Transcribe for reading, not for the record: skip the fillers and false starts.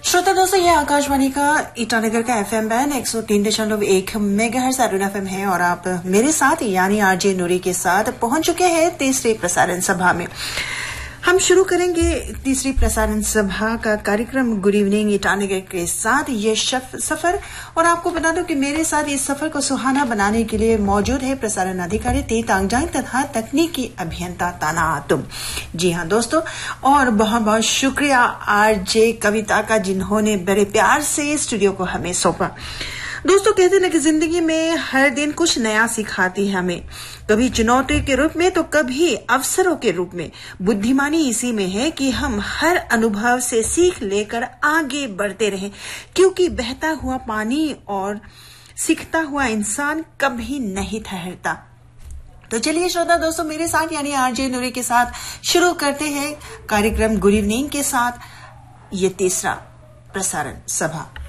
श्रोता दोस्तों, ये आकाशवाणी का ईटानगर का FM band 103.1 megahertz Arun FM है और आप मेरे साथ यानी आरजे नूरी के साथ पहुंच चुके हैं तीसरी प्रसारण सभा में। हम शुरू करेंगे तीसरी प्रसारण सभा का कार्यक्रम गुड इवनिंग ईटानगर के साथ ये सफर। और आपको बता दूं कि मेरे साथ इस सफर को सुहाना बनाने के लिए मौजूद है प्रसारण अधिकारी ते तांगजांग तथा तकनीकी अभियंता ताना आतुम। जी हाँ दोस्तों, और बहुत बहुत शुक्रिया आरजे कविता का जिन्होंने बड़े प्यार से स्टूडियो को हमें सौंपा। दोस्तों, कहते हैं कि जिंदगी में हर दिन कुछ नया सिखाती है हमें, कभी चुनौती के रूप में तो कभी अवसरों के रूप में। बुद्धिमानी इसी में है कि हम हर अनुभव से सीख लेकर आगे बढ़ते रहें, क्योंकि बहता हुआ पानी और सीखता हुआ इंसान कभी नहीं ठहरता। तो चलिए श्रोता दोस्तों, मेरे साथ यानी आरजे नूरी के साथ शुरू करते हैं कार्यक्रम गुड इवनिंग के साथ ये तीसरा प्रसारण सभा।